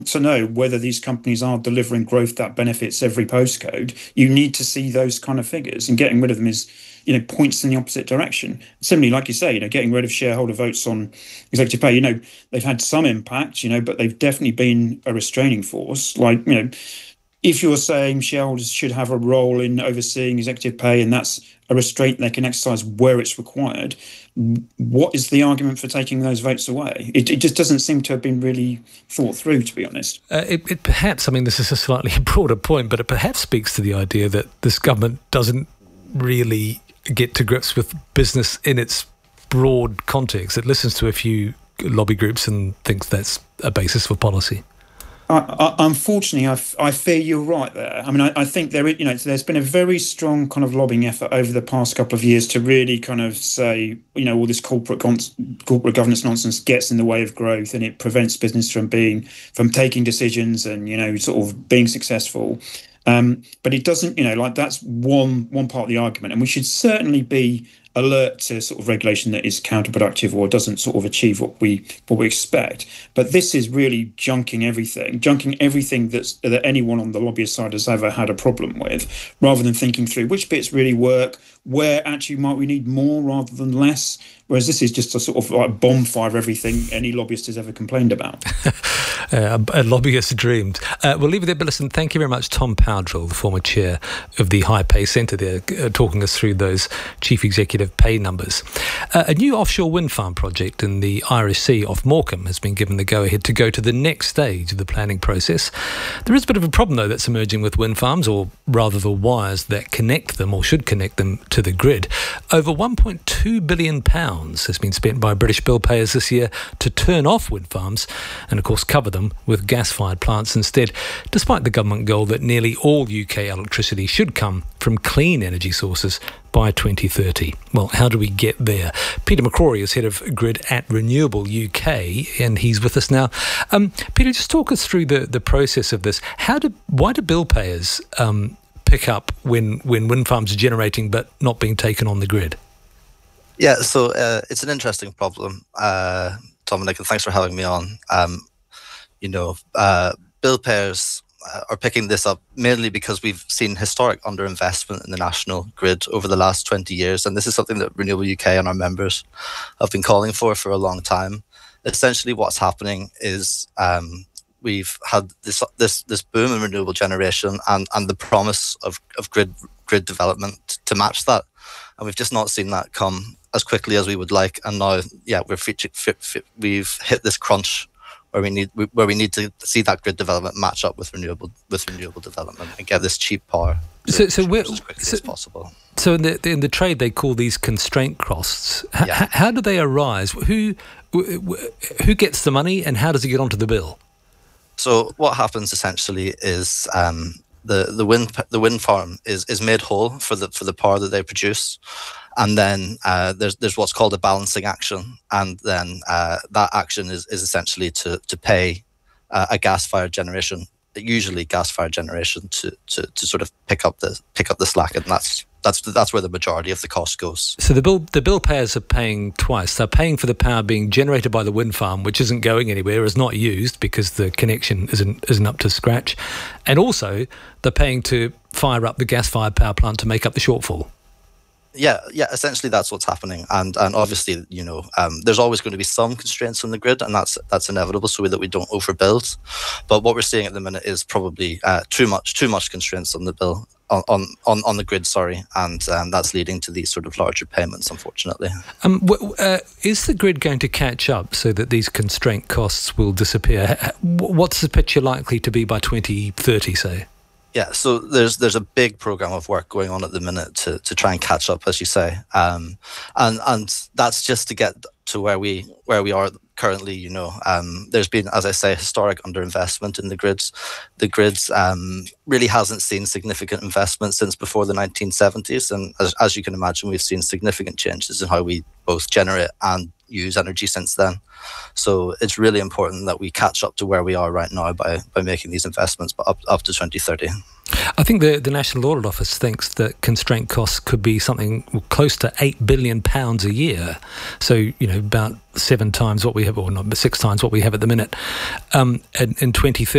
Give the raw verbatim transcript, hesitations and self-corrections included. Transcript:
to know whether these companies are delivering growth that benefits every postcode, you need to see those kind of figures, and getting rid of them is, you know, points in the opposite direction. Similarly, like you say, you know, getting rid of shareholder votes on executive pay, you know, they've had some impact, you know, but they've definitely been a restraining force. Like, you know, if you're saying shareholders should have a role in overseeing executive pay, and that's a restraint they can exercise where it's required, what is the argument for taking those votes away? It, it just doesn't seem to have been really thought through, to be honest. Uh, it, it perhaps, I mean, this is a slightly broader point, but it perhaps speaks to the idea that this government doesn't really get to grips with business in its broad context. It listens to a few lobby groups and thinks that's a basis for policy. I, I, unfortunately, I, I fear you're right there. I mean, I, I think there, you know, there's been a very strong kind of lobbying effort over the past couple of years to really kind of say, you know, all this corporate corporate governance nonsense gets in the way of growth, and it prevents business from being from taking decisions and, you know, sort of being successful. Um, but it doesn't, you know, like that's one one part of the argument, and we should certainly be alert to sort of regulation that is counterproductive or doesn't sort of achieve what we what we expect. But this is really junking everything, junking everything that's that anyone on the lobbyist side has ever had a problem with, rather than thinking through which bits really work, where actually might we need more rather than less. Whereas this is just a sort of like bonfire of everything any lobbyist has ever complained about. uh, a lobbyist dreamed. Uh, we'll leave it there, but listen, thank you very much, Tom Powdrill, the former chair of the High Pay Centre there, uh, talking us through those chief executive pay numbers. Uh, a new offshore wind farm project in the Irish Sea off Morecambe has been given the go-ahead to go to the next stage of the planning process. There is a bit of a problem, though, that's emerging with wind farms, or rather the wires that connect them or should connect them to the grid. Over one point two billion pounds has been spent by British bill payers this year to turn off wind farms and, of course, cover them with gas-fired plants instead, despite the government goal that nearly all U K electricity should come from clean energy sources by twenty thirty. Well, how do we get there? Peter McCrory is head of Grid at Renewable U K, and he's with us now. Um, Peter, just talk us through the, the process of this. How do why do bill payers um, pick up when, when wind farms are generating but not being taken on the grid? Yeah, so uh, it's an interesting problem, uh, Dominic, and thanks for having me on. Um, you know, uh, bill payers uh, are picking this up mainly because we've seen historic underinvestment in the national grid over the last twenty years, and this is something that Renewable U K and our members have been calling for for a long time. Essentially, what's happening is um, we've had this this this boom in renewable generation and and the promise of of grid grid development to match that, and we've just not seen that come as quickly as we would like. And now, yeah, we're fit, fit, fit, we've hit this crunch where we need where we need to see that grid development match up with renewable with renewable development and get this cheap power so, so we're, as quickly so, as possible. So in the in the trade, they call these constraint costs. H- yeah. How do they arise? Who who gets the money, and how does it get onto the bill? So what happens essentially is um, the the wind the wind farm is is made whole for the for the power that they produce. And then uh, there's there's what's called a balancing action, and then uh, that action is, is essentially to to pay uh, a gas-fired generation, usually gas-fired generation, to, to to sort of pick up the pick up the slack, and that's that's that's where the majority of the cost goes. So the bill the bill payers are paying twice. They're paying for the power being generated by the wind farm, which isn't going anywhere, is not used because the connection isn't isn't up to scratch, and also they're paying to fire up the gas-fired power plant to make up the shortfall. Yeah, yeah. Essentially, that's what's happening, and and obviously, you know, um, there's always going to be some constraints on the grid, and that's that's inevitable, so that we don't overbuild. But what we're seeing at the minute is probably uh, too much too much constraints on the bill on on on the grid. Sorry, and um, that's leading to these sort of larger payments, unfortunately. Um, w- uh, is the grid going to catch up so that these constraint costs will disappear? What's the picture likely to be by twenty thirty, say? Yeah, so there's there's a big program of work going on at the minute to to try and catch up, as you say, um, and and that's just to get to where we where we are currently. You know, um, there's been, as I say, historic underinvestment in the grids. The grids um, really hasn't seen significant investment since before the nineteen seventies, and as, as you can imagine, we've seen significant changes in how we both generate and use energy since then. So it's really important that we catch up to where we are right now by by making these investments, but up up to twenty thirty. I think the, the National Audit Office thinks that constraint costs could be something close to eight billion pounds a year. So, you know, about seven times what we have, or not, six times what we have at the minute, um, in, in twenty thirty.